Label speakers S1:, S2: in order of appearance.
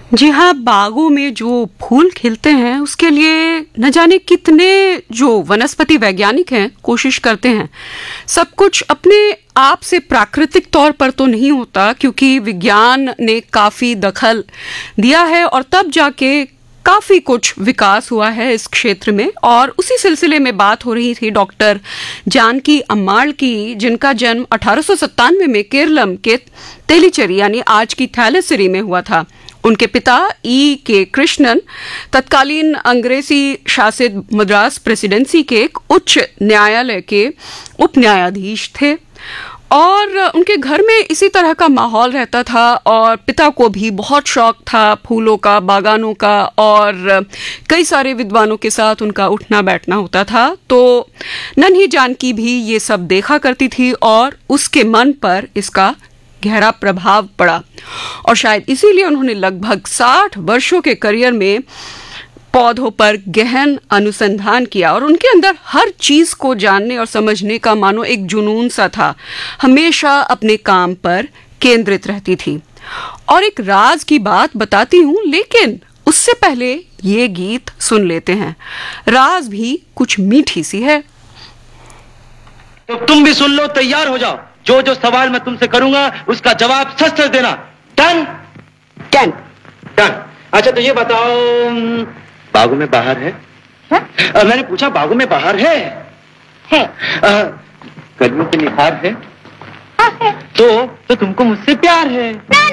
S1: जी हाँ, बागों में जो फूल खिलते हैं उसके लिए न जाने कितने जो वनस्पति वैज्ञानिक हैं कोशिश करते हैं। सब कुछ अपने आप से प्राकृतिक तौर पर तो नहीं होता, क्योंकि विज्ञान ने काफी दखल दिया है और तब जाके काफी कुछ विकास हुआ है इस क्षेत्र में। और उसी सिलसिले में बात हो रही थी डॉक्टर जानकी अम्माळ की, जिनका जन्म 1897 में केरलम के तेलीचेरी यानी आज की थैलेसेरी में हुआ था। उनके पिता के कृष्णन तत्कालीन अंग्रेजी शासित मद्रास प्रेसिडेंसी के एक उच्च न्यायालय के उप न्यायाधीश थे और उनके घर में इसी तरह का माहौल रहता था। और पिता को भी बहुत शौक था फूलों का, बागानों का, और कई सारे विद्वानों के साथ उनका उठना बैठना होता था। तो नन्ही जानकी भी ये सब देखा करती थी और उसके मन पर इसका गहरा प्रभाव पड़ा और शायद इसीलिए उन्होंने लगभग 60 वर्षों के करियर में पौधों पर गहन अनुसंधान किया और उनके अंदर हर चीज को जानने और समझने का मानो एक जुनून सा था। हमेशा अपने काम पर केंद्रित रहती थी। और एक राज की बात बताती हूँ, लेकिन उससे पहले ये गीत सुन लेते हैं। राज भी कुछ मीठी सी है।
S2: तो तुम भी सुन लो, तैयार हो जाओ। जो जो सवाल मैं तुमसे करूंगा उसका जवाब सच सच देना। डन?
S1: डन।
S2: डन। अच्छा तो ये बताओ, बागों में बाहर है? मैंने पूछा बागों में बाहर है? कदमों पे निखार है?
S3: हाँ है।
S2: तो तुमको मुझसे प्यार है?